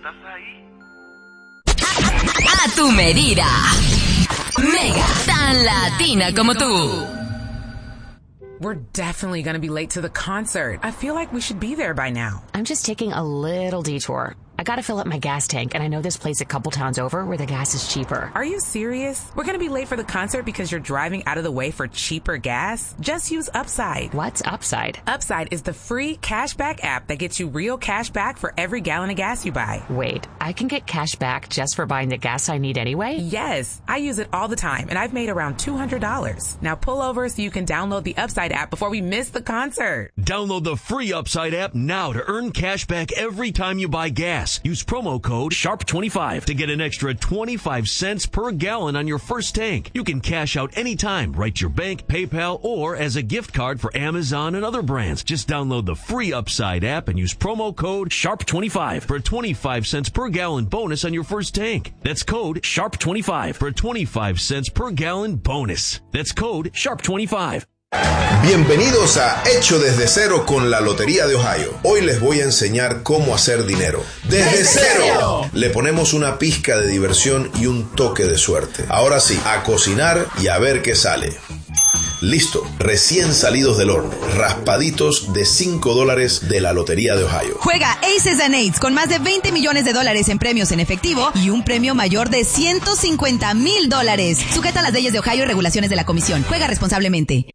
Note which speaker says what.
Speaker 1: ¿estás ahí?
Speaker 2: A tu medida. Mega, tan latina como tú.
Speaker 3: We're definitely going to be late to the concert. I feel like we should be there by now.
Speaker 4: I'm just taking a little detour. I gotta fill up my gas tank, and I know this place a couple towns over where the gas is cheaper.
Speaker 3: Are you serious? We're gonna be late for the concert because you're driving out of the way for cheaper gas? Just use Upside.
Speaker 4: What's Upside?
Speaker 3: Upside is the free cashback app that gets you real cash back for every gallon of gas you buy.
Speaker 4: Wait, I can get cash back just for buying the gas I need anyway?
Speaker 3: Yes, I use it all the time, and I've made around $200. Now pull over so you can download the Upside app before we miss the concert.
Speaker 5: Download the free Upside app now to earn cash back every time you buy gas. Use promo code SHARP25 to get an extra 25 cents per gallon on your first tank. You can cash out anytime, right to your bank, PayPal, or as a gift card for Amazon and other brands. Just download the free Upside app and use promo code SHARP25 for a 25 cents per gallon bonus on your first tank. That's code SHARP25 for a 25 cents per gallon bonus. That's code SHARP25.
Speaker 6: Bienvenidos a Hecho desde cero con la Lotería de Ohio. Hoy les voy a enseñar cómo hacer dinero. ¡Desde cero! Le ponemos una pizca de diversión y un toque de suerte. Ahora sí, a cocinar y a ver qué sale. Listo, recién salidos del horno, raspaditos de $5 de la Lotería de Ohio.
Speaker 7: Juega Aces and Eights con más de $20 millones en premios en efectivo y un premio mayor de $150,000. Sujeta a las leyes de Ohio y regulaciones de la comisión. Juega responsablemente.